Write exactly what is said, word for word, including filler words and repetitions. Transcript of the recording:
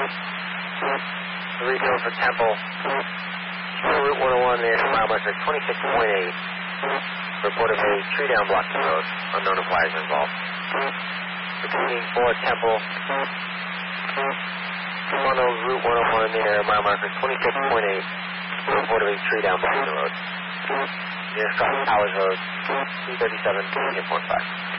The refill for Temple. Route one oh one there, mile marker twenty-six point eight. Report of a tree down blocking the road. Unknown if wires are involved. sixteen four Temple. Funnels Route one oh one there, mile marker twenty-six point eight. Report of a tree down blocking the road. Near Scott Towers Road, two thirty-seven, eight point five.